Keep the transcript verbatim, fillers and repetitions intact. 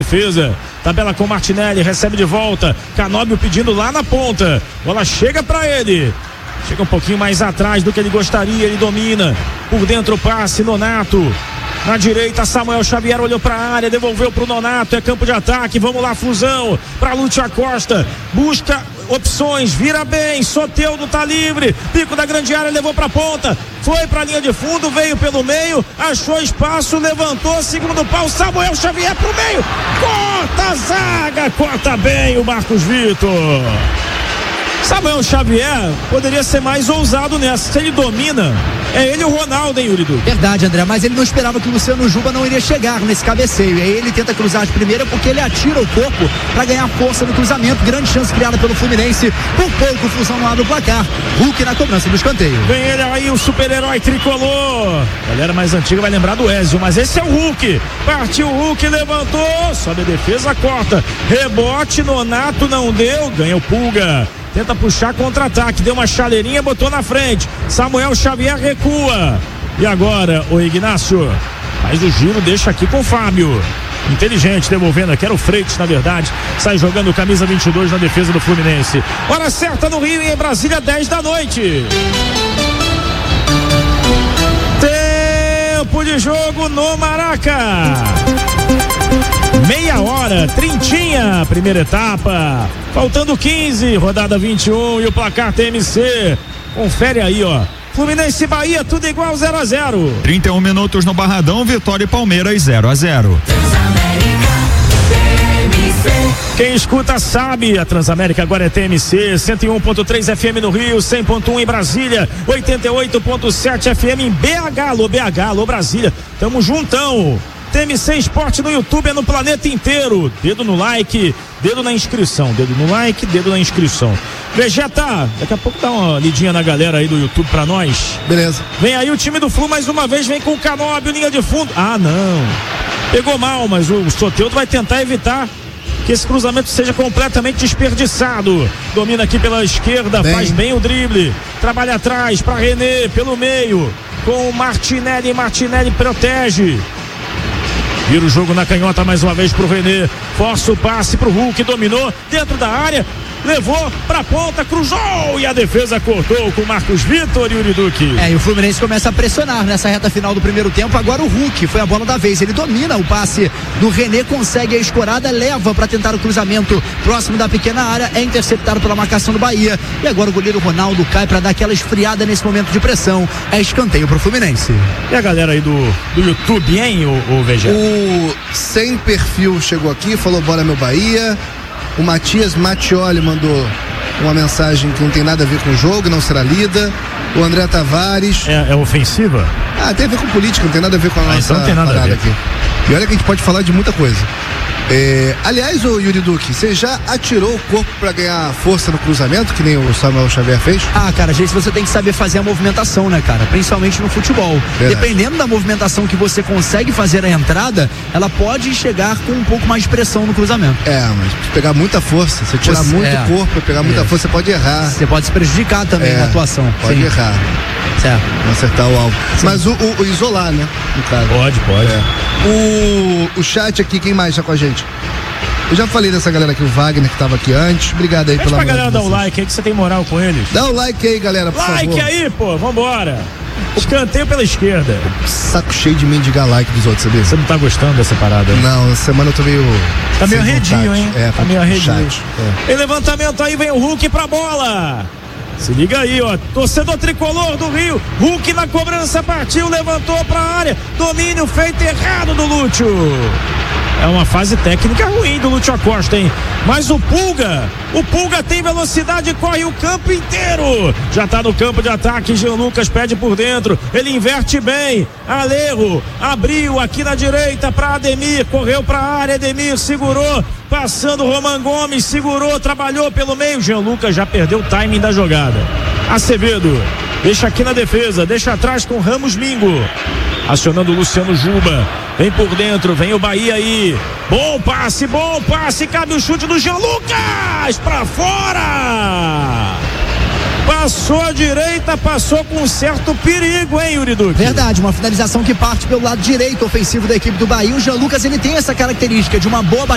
defesa. Tabela com Martinelli, recebe de volta. Canóbio pedindo lá na ponta. Bola chega pra ele. Chega um pouquinho mais atrás do que ele gostaria. Ele domina. Por dentro o passe, Nonato. Na direita, Samuel Xavier olhou para a área, devolveu para o Nonato, é campo de ataque, vamos lá, Fusão, para Lúcio Acosta, busca opções, vira bem, Soteldo tá livre, pico da grande área, levou para a ponta, foi para a linha de fundo, veio pelo meio, achou espaço, levantou, segundo pau, Samuel Xavier pro meio, corta a zaga, corta bem o Marcos Vitor. Samuel Xavier poderia ser mais ousado nessa, se ele domina, é ele e o Ronaldo, hein, Yuri Duque? Verdade, André, mas ele não esperava que o Luciano Juba não iria chegar nesse cabeceio, e aí ele tenta cruzar de primeira porque ele atira o corpo para ganhar força no cruzamento, grande chance criada pelo Fluminense, por pouco o Fusão não abre o placar, Hulk na cobrança do escanteio. Vem ele aí, o super-herói tricolor, a galera mais antiga vai lembrar do Ezio, mas esse é o Hulk, partiu o Hulk, levantou, sobe a defesa, corta, rebote, Nonato não deu, ganha o Pulga. Tenta puxar contra-ataque, deu uma chaleirinha, botou na frente. Samuel Xavier recua. E agora, o Ignácio faz o giro, deixa aqui com o Fábio. Inteligente, devolvendo aqui, era o Freitas, na verdade. Sai jogando camisa vinte e dois na defesa do Fluminense. Hora certa no Rio e em Brasília, dez da noite. Tempo de jogo no Maraca. Meia hora, trintinha, primeira etapa, faltando quinze, rodada vinte e um e o placar T M C, confere aí, ó, Fluminense e Bahia, tudo igual, zero a zero. trinta e um minutos no Barradão, Vitória e Palmeiras, zero a zero. Quem escuta sabe, a Transamérica agora é T M C, cento e um ponto três F M no Rio, cem ponto um em Brasília, oitenta e oito ponto sete F M em B H, alô B H, alô Brasília, tamo juntão. T M C Esporte no YouTube é no planeta inteiro. Dedo no like, dedo na inscrição. Dedo no like, dedo na inscrição. Vegeta, daqui a pouco dá uma lidinha na galera aí do YouTube pra nós. Beleza. Vem aí o time do Flu mais uma vez, vem com o Canóbio, linha de fundo. Ah, não. Pegou mal, mas o Soteldo vai tentar evitar que esse cruzamento seja completamente desperdiçado. Domina aqui pela esquerda, bem. Faz bem o drible. Trabalha atrás pra René, pelo meio. Com o Martinelli, Martinelli protege. Vira o jogo na canhota mais uma vez pro René. Força o passe pro Hulk, dominou dentro da área, levou pra ponta, cruzou e a defesa cortou com Marcos Vitor e Yuri Duque. É, e o Fluminense começa a pressionar nessa reta final do primeiro tempo. Agora o Hulk foi a bola da vez. Ele domina o passe do René, consegue a escorada, leva pra tentar o cruzamento próximo da pequena área, é interceptado pela marcação do Bahia. E agora o goleiro Ronaldo cai pra dar aquela esfriada nesse momento de pressão. É escanteio pro Fluminense. E a galera aí do, do YouTube, hein, o, o V G? O Sem Perfil chegou aqui, falou bora meu Bahia. O Matias Mattioli mandou uma mensagem que não tem nada a ver com o jogo, não será lida. O André Tavares. É, é ofensiva? Ah, tem a ver com política, não tem nada a ver com a ah, nossa então não tem nada parada a ver. aqui. E olha que a gente pode falar de muita coisa. É, aliás, o Yuri Duque, você já atirou o corpo pra ganhar força no cruzamento, que nem o Samuel Xavier fez? Ah, cara, gente, você tem que saber fazer a movimentação, né, cara? Principalmente no futebol. Verdade. Dependendo da movimentação que você consegue fazer a entrada, ela pode chegar com um pouco mais de pressão no cruzamento. É, mas se pegar muita força, você tirar você, muito é, corpo, pegar muita é. força, você pode errar. Você pode se prejudicar também é, na atuação. Pode Sim. errar. Certo. Não acertar o alvo. Sim. Mas o, o, o isolar, né? No caso. Pode, pode. É. O, o chat aqui, quem mais tá com a gente? Eu já falei dessa galera aqui, o Wagner que tava aqui antes. Obrigado aí pela pela pra galera dar o like aí, que você tem moral com eles. Dá o like aí, galera, por like favor. Like aí, pô, vambora. Escanteio pela esquerda. Saco cheio de mendigar like dos outros, sabia? Você não tá gostando dessa parada? Não, essa semana eu tô meio... Tá meio arredio, hein? É, tá meio arredio. É. Em levantamento aí vem o Hulk pra bola. Se liga aí, ó, torcedor tricolor do Rio, Hulk na cobrança, partiu, levantou pra área, domínio feito errado do Lúcio. É uma fase técnica ruim do Lúcio Acosta, hein? Mas o Pulga, o Pulga tem velocidade e corre o campo inteiro. Já tá no campo de ataque, Jean Lucas pede por dentro, ele inverte bem. Alejo abriu aqui na direita para Ademir, correu pra área, Ademir segurou, passando Roman Gomes, segurou, trabalhou pelo meio. Jean Lucas já perdeu o timing da jogada. Acevedo deixa aqui na defesa, deixa atrás com Ramos Mingo. Acionando o Luciano Juba, vem por dentro, vem o Bahia aí, bom passe, bom passe, cabe o chute do Jean Lucas, pra fora, passou a direita, passou com um certo perigo, hein, Yuri Duque? Verdade, uma finalização que parte pelo lado direito ofensivo da equipe do Bahia. O Jean Lucas, ele tem essa característica de uma boa